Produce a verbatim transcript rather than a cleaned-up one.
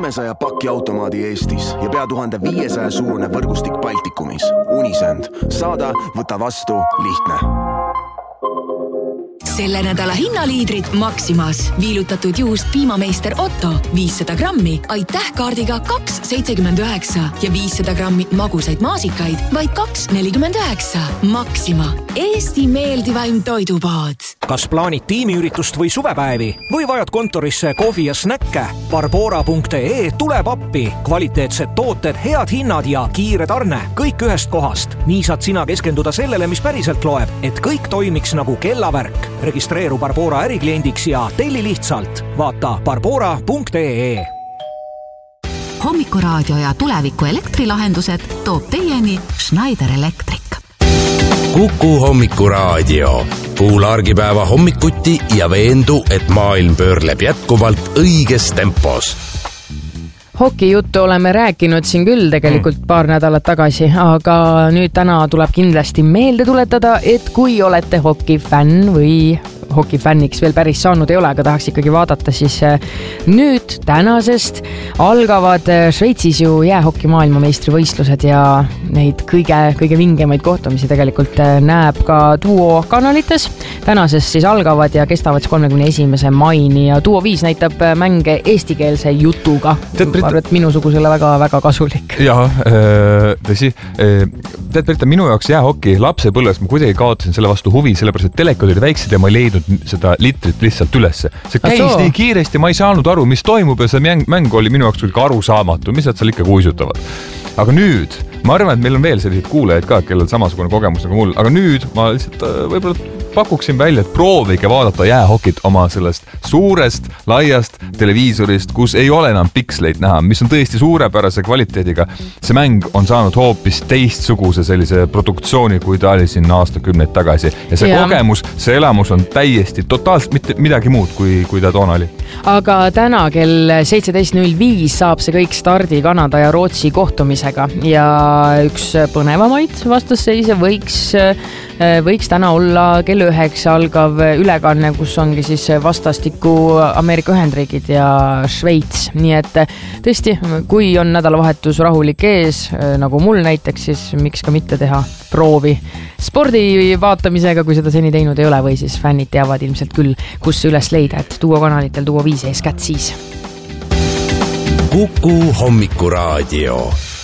kolmesaja paki automaadi Eestis ja pea tuhande viiesaja suurune võrgustik Baltikumis. Unisend. Saada, võta vastu, lihtne. Selle nädala hinnaliidrid Maximas. Viilutatud juust piimameister Otto viissada grammi, aitäh kaardiga kaks seitsekümmend üheksa ja viissada grammi magusaid maasikaid vaid kaks nelikümmend üheksa. Maxima. Eesti meeldivaim toidupood. Kas plaanid tiimiüritust või suvepäevi või vajad kontorisse kohvi ja snäkke? Barbora punkt ee tuleb appi. Kvaliteetsed tooted, head hinnad ja kiire tarne. Kõik ühest kohast. Nii saad sina keskenduda sellele, mis päriselt loeb, et kõik toimiks nagu kellavärk. Registreeru Barbora ärikliendiks ja telli lihtsalt. Vaata barbora punkt ee. Hommikuraadio ja tuleviku elektrilahendused toob teieni Schneider Electric. Kuku Hommikuraadio. Kuula argipäeva hommikuti ja veendu, et maailm pöörleb jätkuvalt õiges tempos. Hokijuttu oleme rääkinud siin küll tegelikult paar nädalat tagasi, aga nüüd täna tuleb kindlasti meelde tuletada, et kui olete hokifänn või hokifänniks veel päris saanud ei ole, aga tahaks ikkagi vaadata, siis nüüd tänasest algavad Šveitsis ju jäähoki maailmameistri võistlused ja neid kõige, kõige vingemaid kohtumisi tegelikult näeb ka Duo kanalites. Tänasest siis algavad ja kestavad kolmekümne esimese maini ja Duo viis näitab mänge eestikeelse jutuga. Tead, Brit... arvan, et minusugusele väga, väga kasulik. Jah, tõsi. Tead, Brita, minu jaoks jäähoki lapsepõlves ma kuidagi kaotasin selle vastu huvi, sellepärast, et telekad olid väiksed ja ma ei leidnud seda litrit lihtsalt ülesse. See käis Atoo. nii kiiresti, ma ei saanud aru, mis toimub ja see mäng, mäng oli minu jaoks kuidagi arusaamatu, mis nad seal ikka kuisutavad. Aga nüüd, ma arvan, et meil on veel sellised kuulajaid ka, kellel samasugune kogemus nagu mul, aga nüüd ma lihtsalt võib-olla pakuksin välja, et proovige vaadata jäähokit oma sellest suurest, laiast televiisorist, kus ei ole enam piksleid näha, mis on tõesti suurepärase kvaliteediga. See mäng on saanud hoopis teistsuguse sellise produktsiooni, kui ta oli siin aastakümneid tagasi. Ja see ja. kogemus, see elamus on täiesti totaalselt mitte midagi muud, kui, kui ta toona oli. Aga täna kell seitseteist null viis saab see kõik stardi Kanada ja Rootsi kohtumisega ja üks põnevamaid vastasseise võiks, võiks täna olla kell üheksa algav ülekanne, kus ongi siis vastastikku Ameerika Ühendriigid ja Šveits. Nii et tõesti, kui on nädalavahetus rahulik ees, nagu mul näiteks, siis miks ka mitte teha proovi spordi vaatamisega, kui seda seni teinud ei ole, või siis fännid teavad ilmselt küll, kus üles leida, et Duo kanalitel Duo viis eeskätt siis. Kuku Hommikuraadio.